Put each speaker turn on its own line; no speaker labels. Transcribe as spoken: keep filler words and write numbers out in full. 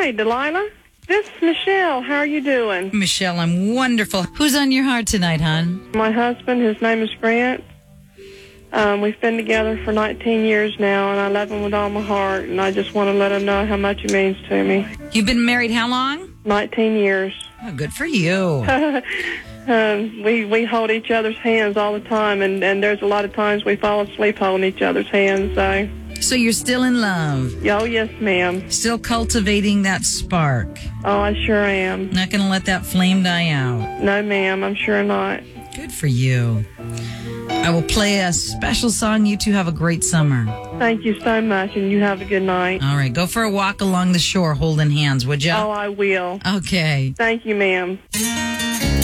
Hi, Delilah. This is Michelle. How are you doing?
Michelle, I'm wonderful. Who's on your heart tonight, hon?
My husband, his name is Grant. Um, we've been together for nineteen years now, and I love him with all my heart, and I just want to let him know how much he means to me.
You've been married how long?
nineteen years.
Oh, good for you.
um, we we hold each other's hands all the time, and, and there's a lot of times we fall asleep holding each other's hands. So,
So you're still in love?
oh, yes, ma'am.
Still cultivating that spark?
Oh, I sure am.
Not going to let that flame die out?
No, ma'am, I'm sure not.
Good for you. I will play a special song. You two have a great summer.
Thank you so much, and you have a good night.
All right, go for a walk along the shore holding hands, would you?
Oh, I will.
Okay.
Thank you, ma'am.